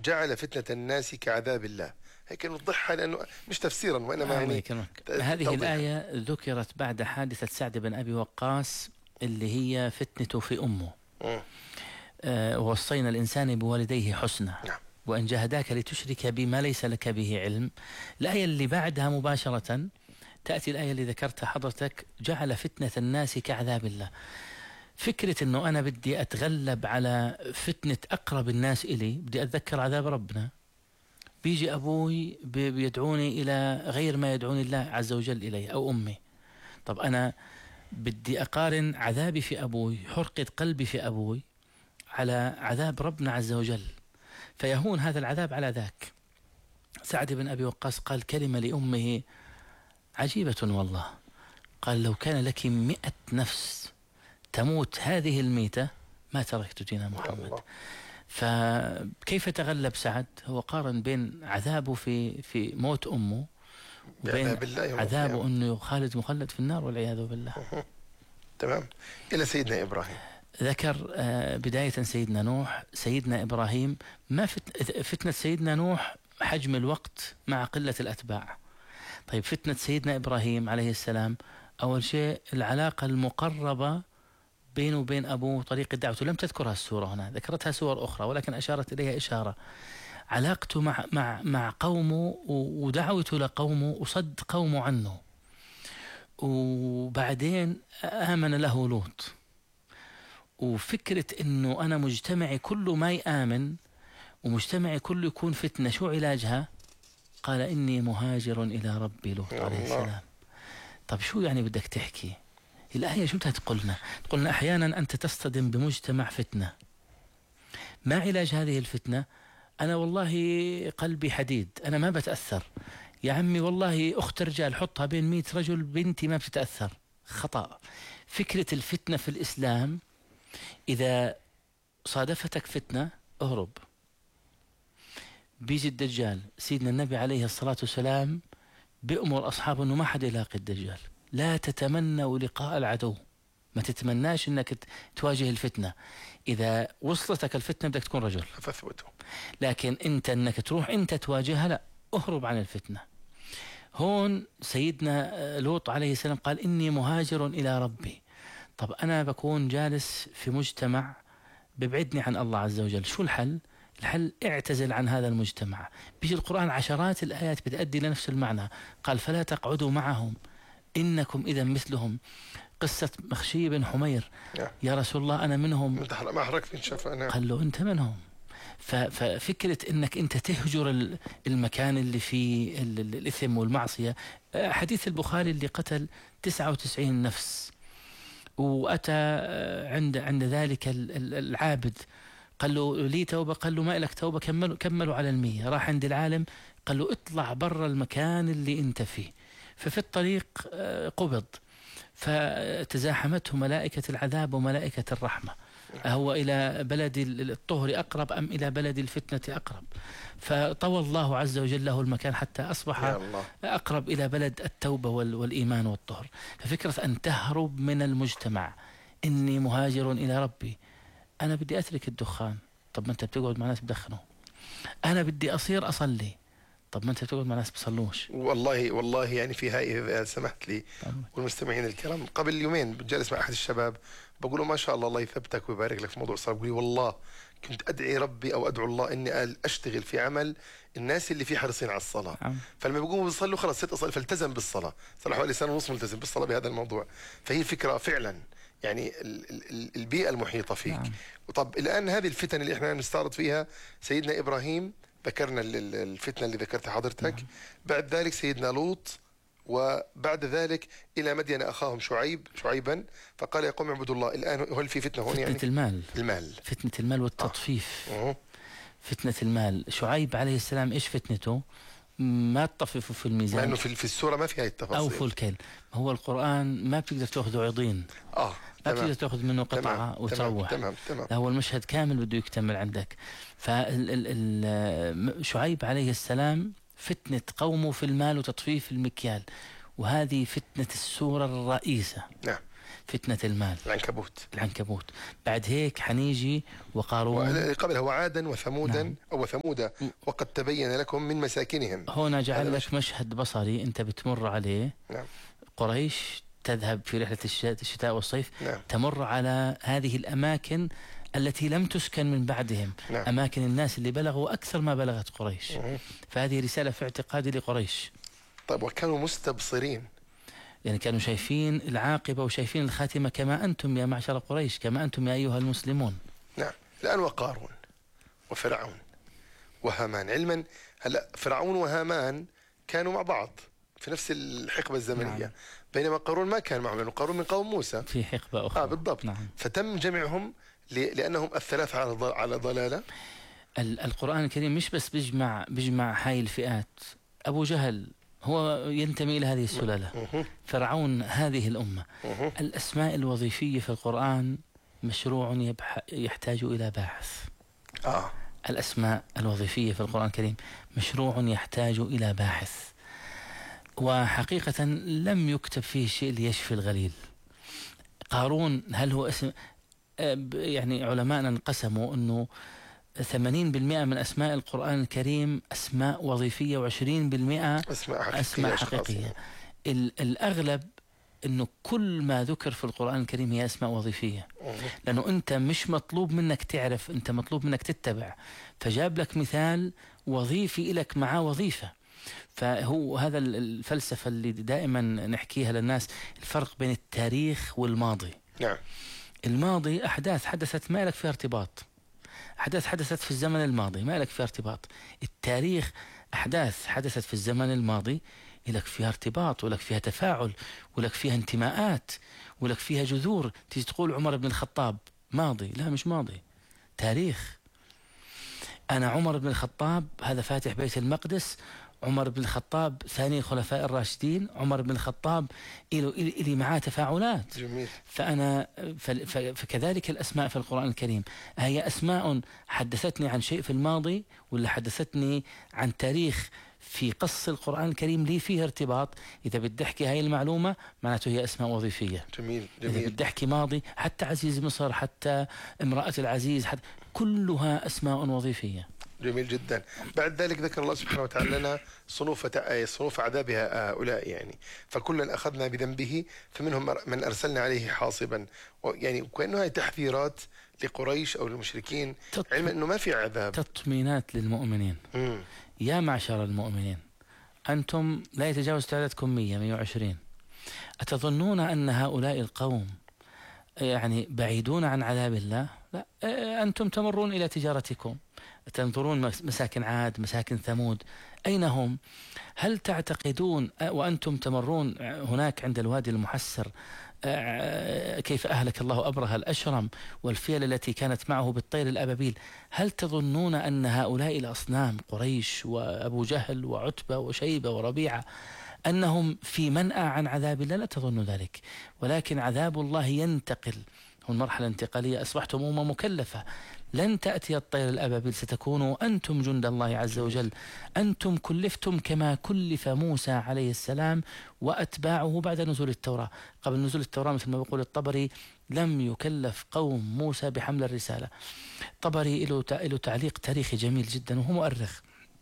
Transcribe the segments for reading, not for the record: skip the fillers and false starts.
جعل فتنة الناس كعذاب الله. هيك نوضحها لأنه مش تفسيرا وإنما يعني هذه الآية ذكرت بعد حادثة سعد بن أبي وقاص اللي هي فتنته في أمه. ووصينا الإنسان بوالديه حسنا وإن جاهداك لتشرك بما ليس لك به علم. الآية اللي بعدها مباشرة تأتي الآية اللي ذكرتها حضرتك، جعل فتنة الناس كعذاب الله. فكرة أنه أنا بدي أتغلب على فتنة أقرب الناس إلي، بدي أتذكر عذاب ربنا. بيجي أبوي بيدعوني إلى غير ما يدعوني الله عز وجل إليه، أو أمي. طب أنا بدي أقارن عذابي في أبوي، حرقة قلبي في أبوي، على عذاب ربنا عز وجل، فيهون هذا العذاب على ذاك. سعد بن أبي وقاص قال كلمة لأمه عجيبة والله، قال لو كان لك 100 نفس تموت هذه الميتة ما تركت دين محمد. فكيف تغلب سعد؟ هو قارن بين عذابه في موت أمه وبين عذابه أنه خالد مخلد في النار والعياذ بالله. تمام. إلى سيدنا إبراهيم ذكر بداية سيدنا نوح. سيدنا إبراهيم ما فتنة سيدنا نوح حجم الوقت مع قلة الأتباع. طيب فتنة سيدنا إبراهيم عليه السلام أول شيء العلاقة المقربة بينه وبين أبوه، طريقة دعوته لم تذكرها السورة هنا، ذكرتها سور أخرى ولكن أشارت إليها إشارة. علاقته مع قومه ودعوته لقومه وصد قومه عنه. وبعدين آمن له لوط. وفكرة إنه أنا مجتمعي كله ما يآمن ومجتمعي كله يكون فتنة، شو علاجها؟ قال إني مهاجر إلى ربي لوط عليه السلام. طب شو يعني بدك تحكي؟ الآية شو تقولنا؟ تقولنا أحيانا أنت تصطدم بمجتمع فتنة، ما علاج هذه الفتنة؟ أنا والله قلبي حديد، أنا ما بتأثر. يا عمي والله أخت رجال حطها بين 100 رجل، بنتي ما بتتأثر. خطأ. فكرة الفتنة في الإسلام إذا صادفتك فتنة اهرب. بيجي الدجال، سيدنا النبي عليه الصلاة والسلام بأمر أصحابه أنه ما حد يلاقي الدجال. لا تتمنوا لقاء العدو، ما تتمناش أنك تواجه الفتنة. إذا وصلتك الفتنة بدك تكون رجل فاثبتوا، لكن أنت أنك تروح أنت تواجهها لا، اهرب عن الفتنة. هون سيدنا لوط عليه السلام قال إني مهاجر إلى ربي. طب أنا بكون جالس في مجتمع ببعدني عن الله عز وجل، شو الحل؟ الحل اعتزل عن هذا المجتمع. بيجي القرآن عشرات الآيات بتأدي لنفس المعنى. قال فلا تقعدوا معهم إنكم إذا مثلهم. قصة مخشي بن حمير، يا رسول الله أنا منهم، ما حركت إن شاف أنا. قال له أنت منهم. ففكرة أنك أنت تهجر المكان اللي فيه الإثم والمعصية. حديث البخاري اللي قتل 99 نفس وأتى عند ذلك العابد قال له لي توبة، قال له ما لك توبة، كملوا على 100. راح عند العالم قال له اطلع برا المكان اللي انت فيه. ففي الطريق قبض، فتزاحمته ملائكة العذاب وملائكة الرحمة. هو إلى بلد الطهر أقرب أم إلى بلد الفتنة أقرب؟ فطوى الله عز وجل له المكان حتى أصبح أقرب إلى بلد التوبة والإيمان والطهر. ففكرة أن تهرب من المجتمع، إني مهاجر إلى ربي، أنا بدي أترك الدخان، طب ما أنت بتقعد مع ناس بدخنوا. أنا بدي أصير أصلي، طب ما أنت بتقعد مع ناس بصلوش. والله يعني في هاي إذا سمحت لي والمستمعين الكرام، قبل يومين جالس مع أحد الشباب بقول له ما شاء الله الله يثبتك ويبارك لك في موضوع الصلاة. بقول لي والله كنت أدعي ربي أو أدعو الله إني أشتغل في عمل الناس اللي فيه حريصين على الصلاة. فلما بيقوموا بيصلوا خلاص ست أصلي، فالتزم بالصلاة. صار حوالي سنة ونص ملتزم بالصلاة بهذا الموضوع. فهي الفكرة فعلا يعني البيئة المحيطة فيك. طب الآن هذه الفتن اللي احنا نستعرض فيها، سيدنا إبراهيم ذكرنا الفتنة اللي ذكرتها حضرتك. بعد ذلك سيدنا لوط، وبعد ذلك إلى مدين أخاهم شعيبا فقال يا قوم اعبدوا الله. الآن هل في فتنة هون؟ يعني المال، فتنة المال والتطفيف. فتنة المال. شعيب عليه السلام إيش فتنته؟ ما تطففوا في الميزان، مع أنه في السورة ما فيها التفاصيل. أوفوا الكيل. هو القرآن ما بتقدر تأخذه عضين، ما بتقدر تأخذ منه قطعة وتروح. تمام. هو المشهد كامل بده يكتمل عندك. فشعيب عليه السلام فتنة قومه في المال وتطفيف المكيال، وهذه فتنة السورة الرئيسة. فتنة المال، العنكبوت. بعد هيك حنيجي وقارون، قبلها وعادا وثمودا. نعم. أو ثمودا وقد تبين لكم من مساكنهم. هنا جعل لك مشهد بصري أنت بتمر عليه. نعم. قريش تذهب في رحلة الشتاء والصيف. نعم. تمر على هذه الأماكن التي لم تسكن من بعدهم. نعم. أماكن الناس اللي بلغوا أكثر ما بلغت قريش. فهذه رسالة في اعتقادي لقريش. طيب، وكانوا مستبصرين، يعني كانوا شايفين العاقبة وشايفين الخاتمة كما أنتم يا معشر قريش، كما أنتم يا أيها المسلمون. نعم. الآن وقارون وفرعون وهامان، علما هلا فرعون وهامان كانوا مع بعض في نفس الحقبة الزمنية. نعم. بينما قارون ما كان معهم، لأنه قارون من قوم موسى في حقبة أخرى. بالضبط. نعم. فتم جمعهم لأنهم الثلاثة على ضلالة. القرآن الكريم مش بس بيجمع هاي الفئات. أبو جهل هو ينتمي إلى هذه السلالة. فرعون هذه الأمة. الأسماء الوظيفية في القرآن مشروع يحتاج إلى باحث. الأسماء الوظيفية في القرآن الكريم مشروع يحتاج إلى باحث، وحقيقة لم يكتب فيه شيء ليشفي الغليل. قارون هل هو اسم؟ يعني علماءنا انقسموا أنه 80% من أسماء القرآن الكريم أسماء وظيفية، و20% أسماء حقيقية. الأغلب أنه كل ما ذكر في القرآن الكريم هي أسماء وظيفية، لأنه أنت مش مطلوب منك تعرف، أنت مطلوب منك تتبع. فجاب لك مثال وظيفي لك مع وظيفة. فهو هذا الفلسفة اللي دائما نحكيها للناس، الفرق بين التاريخ والماضي. نعم. الماضي أحداث حدثت ما لك فيها ارتباط، أحداث حدثت في الزمن الماضي ما لك فيها ارتباط. التاريخ أحداث حدثت في الزمن الماضي لك فيها ارتباط، ولك فيها تفاعل، ولك فيها انتماءات، ولك فيها جذور. تيجي تقول عمر بن الخطاب ماضي، لا مش ماضي، تاريخ. أنا عمر بن الخطاب هذا فاتح بيت المقدس، عمر بن الخطاب ثاني الخلفاء الراشدين، عمر بن الخطاب إلي معاه تفاعلات. جميل. فكذلك الأسماء في القرآن الكريم هي أسماء حدثتني عن شيء في الماضي، ولا حدثتني عن تاريخ في قص القرآن الكريم لي فيه ارتباط. إذا بدي أحكي هاي المعلومة معناته هي أسماء وظيفية. جميل. إذا بدي أحكي ماضي، حتى عزيز مصر، حتى امرأة العزيز، حتى كلها أسماء وظيفية. جميل جدا. بعد ذلك ذكر الله سبحانه وتعالى لنا صنوف عذاب هؤلاء، يعني فكلا أخذنا بذنبه فمنهم من أرسلنا عليه حاصبا. يعني كأنه هاي تحذيرات لقريش أو للمشركين، علما أنه ما في عذاب. تطمينات للمؤمنين. يا معشر المؤمنين، أنتم لا يتجاوز تعدادكم 100-120. أتظنون أن هؤلاء القوم يعني بعيدون عن عذاب الله؟ لا، أنتم تمرون إلى تجارتكم، تنظرون مساكن عاد، مساكن ثمود، أين هم؟ هل تعتقدون وأنتم تمرون هناك عند الوادي المحسر كيف أهلك الله أبرهة الأشرم والفيل التي كانت معه بالطير الأبابيل؟ هل تظنون أن هؤلاء الأصنام قريش وأبو جهل وعتبة وشيبة وربيعة أنهم في منأى عن عذاب الله؟ لا تظنوا ذلك، ولكن عذاب الله ينتقل. هو المرحلة الانتقالية، أصبحتم أمة مكلفة، لن تأتي الطير الأبابيل، ستكونوا أنتم جند الله عز وجل. أنتم كلفتم كما كلف موسى عليه السلام وأتباعه بعد نزول التوراة. قبل نزول التوراة مثل ما يقول الطبري لم يكلف قوم موسى بحمل الرسالة. طبري له تعليق تاريخي جميل جدا وهو مؤرخ،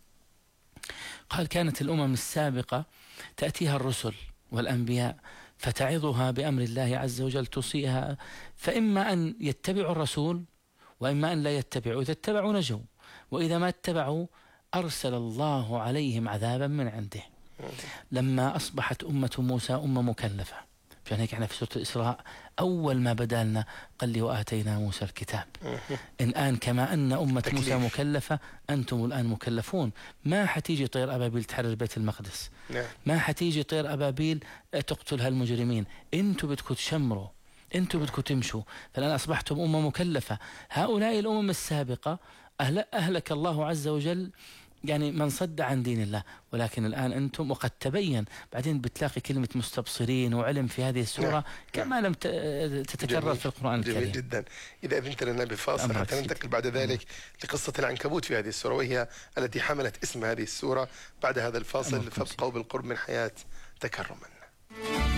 قال كانت الأمم السابقة تأتيها الرسل والأنبياء فتعظها بأمر الله عز وجل، توصيها، فإما أن يتبعوا الرسول وإما أن لا يتبعوا. إذا اتبعوا نجوا، وإذا ما اتبعوا أرسل الله عليهم عذابا من عنده. لما أصبحت أمة موسى أمة مكلفة، عشان هيك احنا في سورة الإسراء أول ما بدأ لنا قال لي وآتينا موسى الكتاب. الآن كما أن أمة موسى مكلفة، أنتم الآن مكلفون. ما حتيجي طير أبابيل تحرر بيت المقدس، ما حتيجي طير أبابيل تقتل هالمجرمين. أنتم بدكم تشمروا، أنتم بدكم تمشوا. فالآن أصبحتم أمة مكلفة. هؤلاء الأمم السابقة أهلك الله عز وجل يعني من صد عن دين الله، ولكن الآن أنتم، وقد تبين بعدين بتلاقي كلمة مستبصرين وعلم في هذه السورة كما لم تتكرر في القرآن الكريم. جميل جدا. إذا أذنت لنا بفاصل حتى ننتقل بعد ذلك لقصة العنكبوت في هذه السورة، وهي التي حملت اسم هذه السورة. بعد هذا الفاصل فابقوا بالقرب من حياة تكرما.